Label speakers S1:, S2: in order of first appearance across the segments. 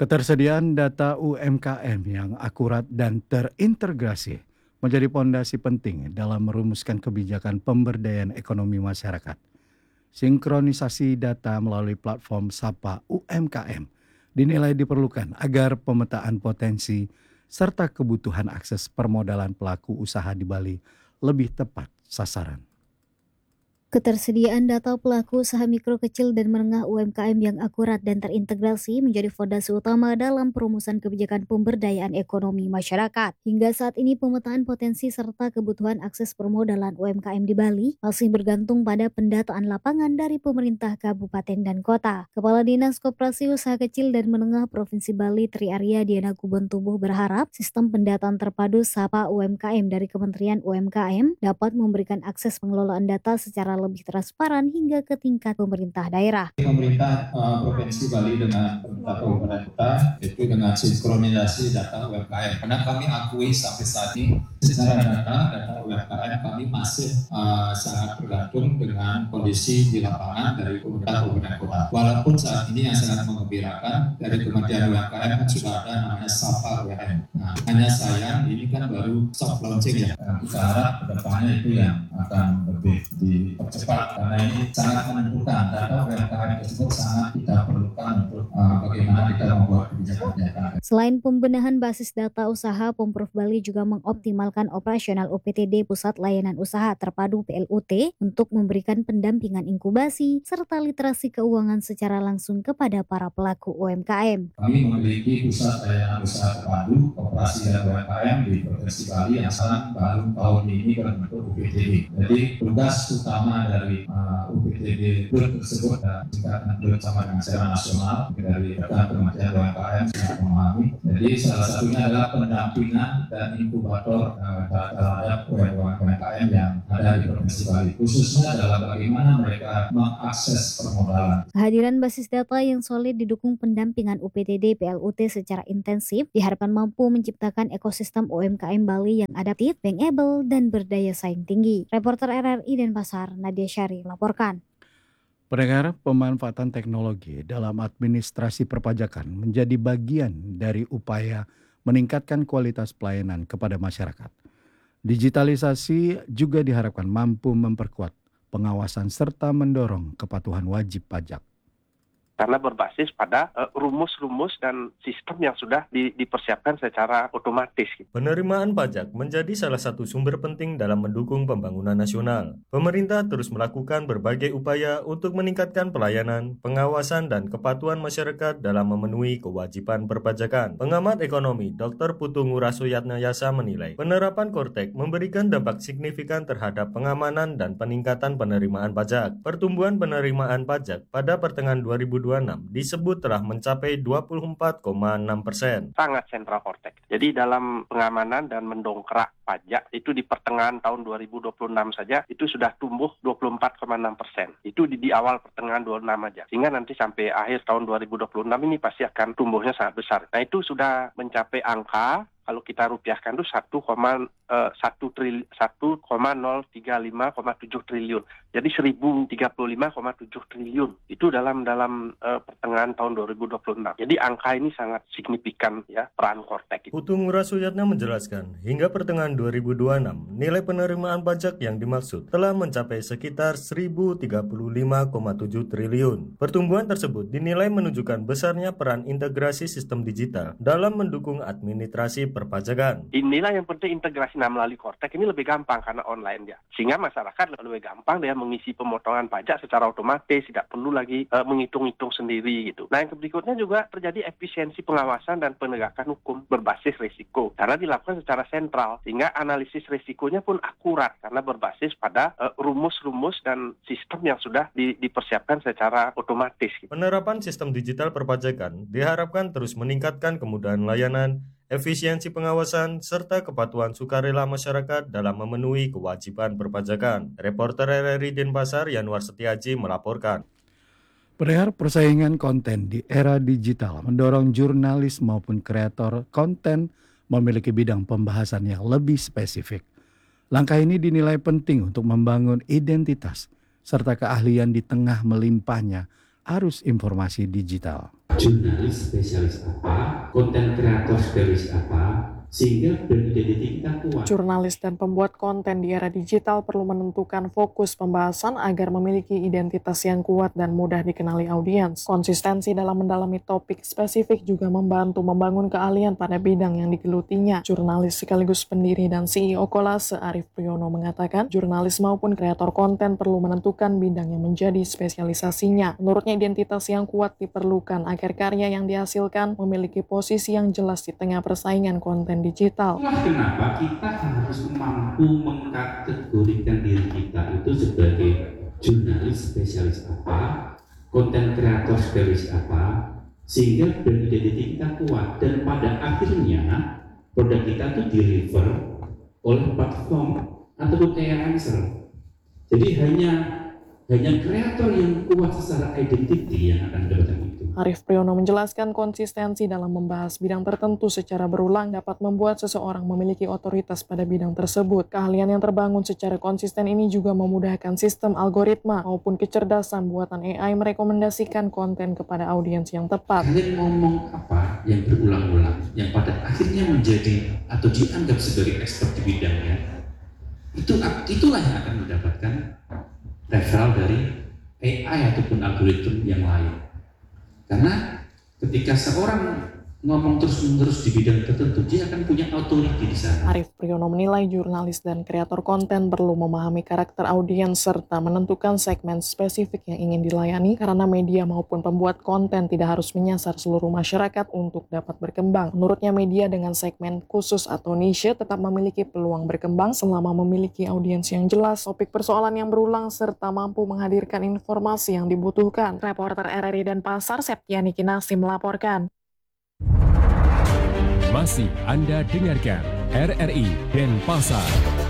S1: Ketersediaan data UMKM yang akurat dan terintegrasi menjadi pondasi penting dalam merumuskan kebijakan pemberdayaan ekonomi masyarakat. Sinkronisasi data melalui platform Sapa UMKM dinilai diperlukan agar pemetaan potensi serta kebutuhan akses permodalan pelaku usaha di Bali lebih tepat sasaran.
S2: Ketersediaan data pelaku usaha mikro kecil dan menengah UMKM yang akurat dan terintegrasi menjadi fondasi utama dalam perumusan kebijakan pemberdayaan ekonomi masyarakat. Hingga saat ini pemetaan potensi serta kebutuhan akses permodalan UMKM di Bali masih bergantung pada pendataan lapangan dari pemerintah kabupaten dan kota. Kepala Dinas Koperasi Usaha Kecil dan Menengah Provinsi Bali Tri Arya Diana Kubontubuh berharap sistem pendataan terpadu Sapa UMKM dari Kementerian UMKM dapat memberikan akses pengelolaan data secara lebih transparan hingga ke tingkat pemerintah daerah.
S3: Pemerintah Provinsi Bali dengan pemerintah kabupaten kota itu dengan sinkronisasi data UMKM. Karena kami akui sampai saat ini secara data UMKM kami masih sangat bergantung dengan kondisi di lapangan dari pemerintah kabupaten kota. Walaupun saat ini yang sangat mengembirakan dari Kementerian UMKM sudah ada namanya Sapa UMKM. Nah, hanya sayang ini kan baru soft launching ya. Kita harap kedepannya itu yang akan lebih dipercepat karena ini sangat menentukan data UMKM tersebut sangat kita perlukan untuk bagaimana kita membuat kebijakan.
S2: Selain pembenahan basis data usaha, Pemprov Bali juga mengoptimalkan operasional UPTD Pusat Layanan Usaha Terpadu PLUT untuk memberikan pendampingan inkubasi serta literasi keuangan secara langsung kepada para pelaku UMKM.
S3: Kami memiliki Pusat Layanan Usaha Terpadu Koperasi dan UMKM di Provinsi Bali yang sekarang baru tahun ini berbentuk UPTD. Jadi tugas utama dari UPTD tersebut tingkatan bersama dengan secara nasional dari Kementerian UMKM sangat memahami. Jadi salah satunya adalah pendampingan dan inkubator terhadap UMKM yang ada di Provinsi Bali, khususnya dalam bagaimana mereka mengakses permodalan.
S2: Kehadiran basis data yang solid didukung pendampingan UPTD PLUT secara intensif diharapkan mampu menciptakan ekosistem UMKM Bali yang adaptif, bankable, dan berdaya saing tinggi. Reporter RRI Denpasar, Nadia Syari, laporkan.
S1: Pendengar, pemanfaatan teknologi dalam administrasi perpajakan menjadi bagian dari upaya meningkatkan kualitas pelayanan kepada masyarakat. Digitalisasi juga diharapkan mampu memperkuat pengawasan serta mendorong kepatuhan wajib pajak.
S4: Karena berbasis pada rumus-rumus dan sistem yang sudah dipersiapkan secara otomatis.
S5: Penerimaan pajak menjadi salah satu sumber penting dalam mendukung pembangunan nasional. Pemerintah terus melakukan berbagai upaya untuk meningkatkan pelayanan, pengawasan, dan kepatuhan masyarakat dalam memenuhi kewajiban perpajakan. Pengamat ekonomi Dr. Putu Ngurasuyatnayasa menilai, penerapan Kortek memberikan dampak signifikan terhadap pengamanan dan peningkatan penerimaan pajak. Pertumbuhan penerimaan pajak pada pertengahan 2026 disebut telah mencapai 24,6%.
S4: Sangat sentral Kortek. Jadi dalam pengamanan dan mendongkrak pajak itu di pertengahan tahun 2026 saja itu sudah tumbuh 24,6%. Itu di awal pertengahan 26 aja. Sehingga nanti sampai akhir tahun 2026 ini pasti akan tumbuhnya sangat besar. Nah itu sudah mencapai angka kalau kita rupiahkan itu 1,035,7 triliun. Jadi 1035,7 triliun. Itu dalam pertengahan tahun 2026. Jadi angka ini sangat signifikan ya peran Kortek.
S5: Putu Ngurasuyatna menjelaskan, hingga pertengahan 2026, nilai penerimaan pajak yang dimaksud telah mencapai sekitar 1035,7 triliun. Pertumbuhan tersebut dinilai menunjukkan besarnya peran integrasi sistem digital dalam mendukung administrasi perpajakan.
S4: Inilah yang penting integrasi melalui Kortek ini lebih gampang karena online ya. Sehingga masyarakat lebih gampang dia mengisi pemotongan pajak secara otomatis, tidak perlu lagi menghitung-hitung sendiri gitu. Nah yang berikutnya juga terjadi efisiensi pengawasan dan penegakan hukum berbasis risiko karena dilakukan secara sentral sehingga analisis risikonya pun akurat karena berbasis pada rumus-rumus dan sistem yang sudah dipersiapkan secara otomatis.
S5: Penerapan sistem digital perpajakan diharapkan terus meningkatkan kemudahan layanan, efisiensi pengawasan, serta kepatuhan sukarela masyarakat dalam memenuhi kewajiban perpajakan. Reporter RRI Denpasar Yanwar Setiaji melaporkan.
S1: Pendengar, persaingan konten di era digital mendorong jurnalis maupun kreator konten memiliki bidang pembahasan yang lebih spesifik. Langkah ini dinilai penting untuk membangun identitas serta keahlian di tengah melimpahnya arus informasi digital.
S6: Jurnalis spesialis apa, konten kreator spesialis apa, sehingga brand identity kita kuat.
S7: Jurnalis dan pembuat konten di era digital perlu menentukan fokus pembahasan agar memiliki identitas yang kuat dan mudah dikenali audiens. Konsistensi dalam mendalami topik spesifik juga membantu membangun keahlian pada bidang yang digelutinya. Jurnalis sekaligus pendiri dan CEO Kolase Arif Priyono mengatakan, jurnalis maupun kreator konten perlu menentukan bidang yang menjadi spesialisasinya. Menurutnya, identitas yang kuat diperlukan agar karya yang dihasilkan memiliki posisi yang jelas di tengah persaingan konten digital.
S6: Itulah kenapa kita harus mampu mengkategorikan diri kita itu sebagai jurnalis spesialis apa, konten kreator spesialis apa, sehingga brand identity kita kuat dan pada akhirnya produk kita itu deliver oleh platform ataupun influencer. Jadi hanya kreator yang kuat secara identity yang akan mendapatkan itu.
S7: Arif Priyono menjelaskan konsistensi dalam membahas bidang tertentu secara berulang dapat membuat seseorang memiliki otoritas pada bidang tersebut. Keahlian yang terbangun secara konsisten ini juga memudahkan sistem algoritma maupun kecerdasan buatan AI merekomendasikan konten kepada audiens yang tepat.
S6: Kalian ngomong apa yang berulang-ulang, yang pada akhirnya menjadi atau dianggap sebagai expert di bidangnya, itulah yang akan mendapatkan referral dari AI ataupun algoritma yang lain. Karena ketika seorang ngomong terus-menerus di bidang tertentu, dia akan punya authority di sana.
S7: Arif Priyono menilai jurnalis dan kreator konten perlu memahami karakter audiens serta menentukan segmen spesifik yang ingin dilayani karena media maupun pembuat konten tidak harus menyasar seluruh masyarakat untuk dapat berkembang. Menurutnya, media dengan segmen khusus atau niche tetap memiliki peluang berkembang selama memiliki audiens yang jelas, topik persoalan yang berulang serta mampu menghadirkan informasi yang dibutuhkan. Reporter RRI Denpasar Septiani Kinasi melaporkan.
S8: Masih Anda dengarkan RRI Denpasar.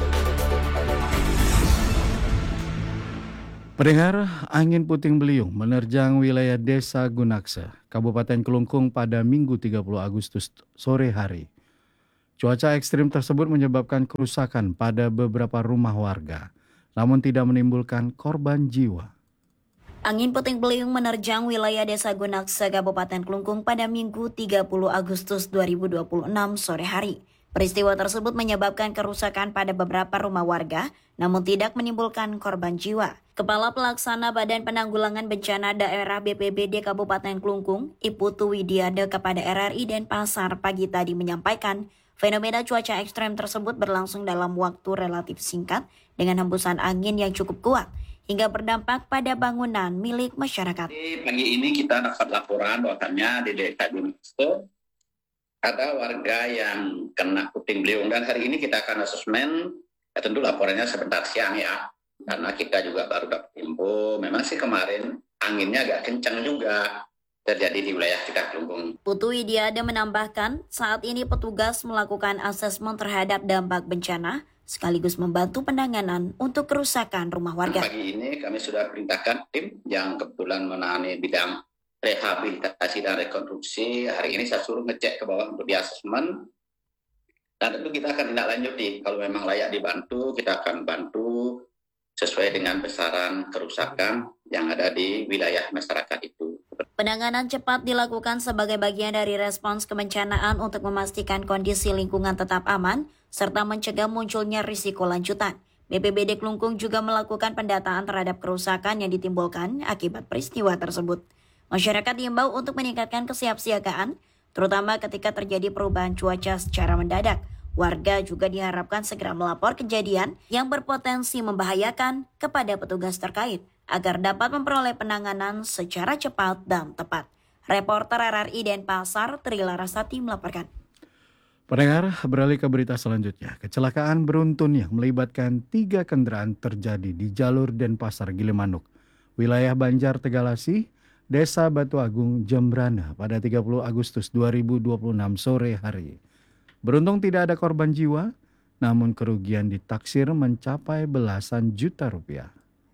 S1: Pendengar, angin puting beliung menerjang wilayah Desa Gunaksa, Kabupaten Kelungkung pada Minggu 30 Agustus sore hari. Cuaca ekstrim tersebut menyebabkan kerusakan pada beberapa rumah warga, namun tidak menimbulkan korban jiwa.
S9: Angin puting beliung menerjang wilayah Desa Gunaksa, Kabupaten Kelungkung pada Minggu 30 Agustus 2026 sore hari. Peristiwa tersebut menyebabkan kerusakan pada beberapa rumah warga, namun tidak menimbulkan korban jiwa. Kepala Pelaksana Badan Penanggulangan Bencana Daerah BPBD Kabupaten Kelungkung, Iputu Widiade kepada RRI Denpasar pagi tadi menyampaikan, fenomena cuaca ekstrem tersebut berlangsung dalam waktu relatif singkat dengan hembusan angin yang cukup kuat, hingga berdampak pada bangunan milik masyarakat.
S10: Pagi ini kita dapat laporan bahwasannya di Desa Gunaksa ada warga yang kena puting beliung dan hari ini kita akan asesmen. Ya tentu laporannya sebentar siang ya, karena kita juga baru dapat info. Memang sih kemarin anginnya agak kencang juga terjadi di wilayah kita Kelungkung.
S9: Putu Widiade menambahkan, saat ini petugas melakukan asesmen terhadap dampak bencana sekaligus membantu penanganan untuk kerusakan rumah warga.
S10: Pagi ini kami sudah perintahkan tim yang kebetulan menangani bidang rehabilitasi dan rekonstruksi. Hari ini saya suruh ngecek ke bawah untuk di asesmen. Dan tentu kita akan tindak lanjuti. Kalau memang layak dibantu, kita akan bantu sesuai dengan besaran kerusakan yang ada di wilayah masyarakat itu.
S9: Penanganan cepat dilakukan sebagai bagian dari respons kebencanaan untuk memastikan kondisi lingkungan tetap aman, serta mencegah munculnya risiko lanjutan. BPBD Kelungkung juga melakukan pendataan terhadap kerusakan yang ditimbulkan akibat peristiwa tersebut. Masyarakat diimbau untuk meningkatkan kesiapsiagaan, terutama ketika terjadi perubahan cuaca secara mendadak. Warga juga diharapkan segera melapor kejadian yang berpotensi membahayakan kepada petugas terkait agar dapat memperoleh penanganan secara cepat dan tepat. Reporter RRI Denpasar, Tri Larasati melaporkan.
S1: Pendengar, beralih ke berita selanjutnya. Kecelakaan beruntun yang melibatkan 3 kendaraan terjadi di jalur Denpasar Gilimanuk, wilayah Banjar Tegalasi, Desa Batu Agung, Jembrana pada 30 Agustus 2026 sore hari. Beruntung tidak ada korban jiwa, namun kerugian ditaksir mencapai belasan juta rupiah.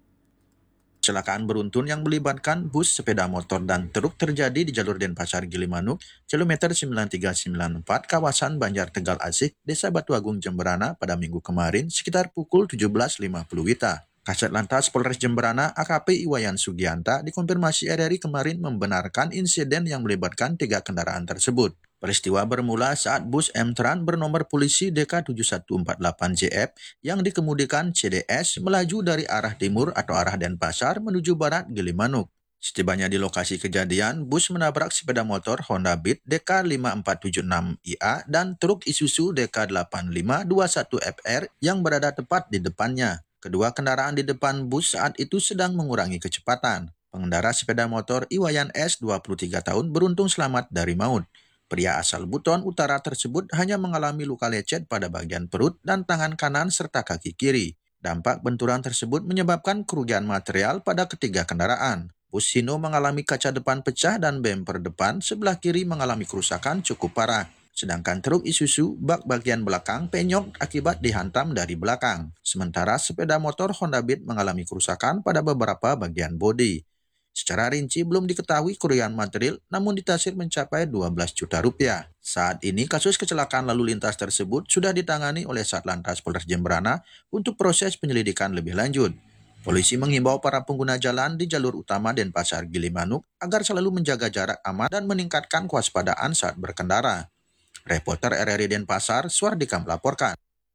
S11: Kecelakaan beruntun yang melibatkan bus, sepeda motor, dan truk terjadi di jalur Denpasar Gilimanuk, kilometer 9394, kawasan Banjar Tegal Asih, Desa Batu Agung, Jembrana pada Minggu kemarin sekitar pukul 17.50 WITA. Kasat Lantas Polres Jemberana AKP Iwayan Sugianta dikonfirmasi RRI kemarin membenarkan insiden yang melibatkan 3 kendaraan tersebut. Peristiwa bermula saat bus M-Tran bernomor polisi DK7148JF yang dikemudikan CDS melaju dari arah timur atau arah Denpasar menuju barat Gilimanuk. Setibanya di lokasi kejadian, bus menabrak sepeda motor Honda Beat DK5476IA dan truk Isuzu DK8521FR yang berada tepat di depannya. Kedua kendaraan di depan bus saat itu sedang mengurangi kecepatan. Pengendara sepeda motor Iwayan S, 23 tahun, beruntung selamat dari maut. Pria asal Buton Utara tersebut hanya mengalami luka lecet pada bagian perut dan tangan kanan serta kaki kiri. Dampak benturan tersebut menyebabkan kerugian material pada ketiga kendaraan. Bus Hino mengalami kaca depan pecah dan bemper depan sebelah kiri mengalami kerusakan cukup parah. Sedangkan truk Isuzu bak bagian belakang penyok akibat dihantam dari belakang. Sementara sepeda motor Honda Beat mengalami kerusakan pada beberapa bagian bodi. Secara rinci belum diketahui kerugian material, namun ditaksir mencapai 12 juta rupiah. Saat ini kasus kecelakaan lalu lintas tersebut sudah ditangani oleh Satlantas Polres Jemberana untuk proses penyelidikan lebih lanjut. Polisi menghimbau para pengguna jalan di jalur utama Denpasar Gilimanuk agar selalu menjaga jarak aman dan meningkatkan kewaspadaan saat berkendara. Reporter RRI Denpasar, Suardika melaporkan.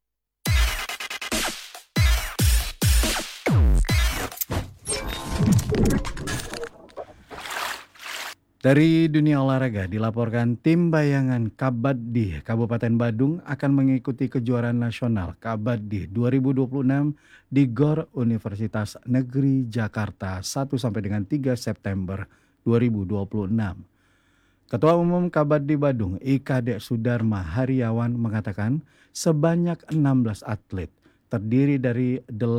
S1: Dari dunia olahraga dilaporkan tim bayangan Kabaddi Kabupaten Badung akan mengikuti kejuaraan nasional Kabaddi 2026 di GOR Universitas Negeri Jakarta 1 sampai dengan 3 September 2026. Ketua Umum Kabaddi Badung IKD Sudarma Hariawan mengatakan sebanyak 16 atlet terdiri dari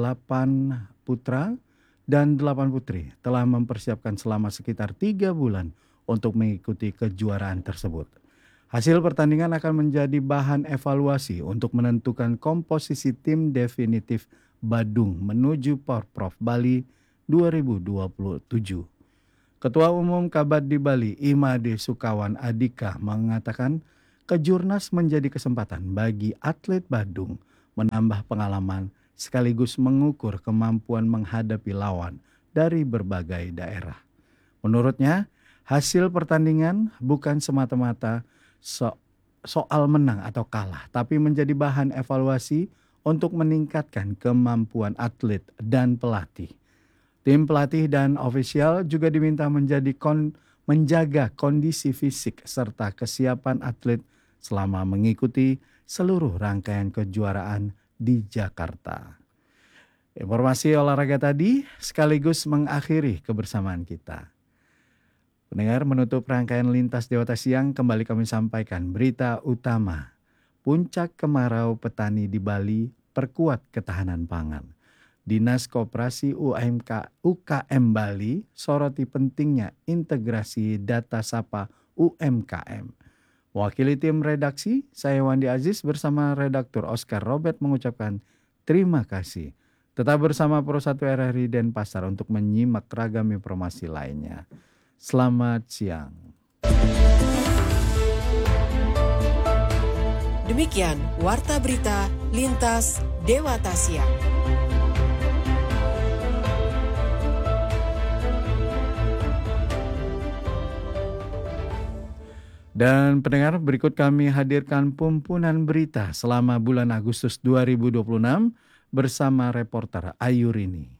S1: 8 putra dan 8 putri telah mempersiapkan selama sekitar 3 bulan untuk mengikuti kejuaraan tersebut. Hasil pertandingan akan menjadi bahan evaluasi untuk menentukan komposisi tim definitif Badung menuju Porprov Bali 2027. Ketua Umum Kabaddi Bali Imade Sukawan Adika mengatakan kejurnas menjadi kesempatan bagi atlet Badung menambah pengalaman sekaligus mengukur kemampuan menghadapi lawan dari berbagai daerah. Menurutnya, hasil pertandingan bukan semata-mata soal menang atau kalah, tapi menjadi bahan evaluasi untuk meningkatkan kemampuan atlet dan pelatih. Tim pelatih dan ofisial juga diminta menjaga kondisi fisik serta kesiapan atlet selama mengikuti seluruh rangkaian kejuaraan di Jakarta. Informasi olahraga tadi sekaligus mengakhiri kebersamaan kita. Pendengar, menutup rangkaian Lintas Dewata Siang, kembali kami sampaikan berita utama. Puncak kemarau petani di Bali perkuat ketahanan pangan. Dinas Koperasi UKM Bali soroti pentingnya integrasi data sapa UMKM. Mewakili tim redaksi, saya Wandi Aziz bersama redaktur Oscar Robert mengucapkan terima kasih. Tetap bersama Pro 1 RRI Denpasar untuk menyimak ragam informasi lainnya. Selamat siang.
S12: Demikian Warta Berita Lintas Dewata Siang.
S1: Dan pendengar, berikut kami hadirkan pumpunan berita selama bulan Agustus 2026 bersama reporter Ayu Rini.